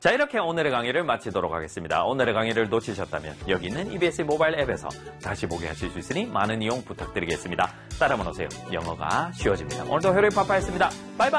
자, 이렇게 오늘의 강의를 마치도록 하겠습니다. 오늘의 강의를 놓치셨다면 여기 있는 EBS 모바일 앱에서 다시 보게 하실 수 있으니 많은 이용 부탁드리겠습니다. 따라만 오세요. 영어가 쉬워집니다. 오늘도 효리 파파였습니다. 바이바이.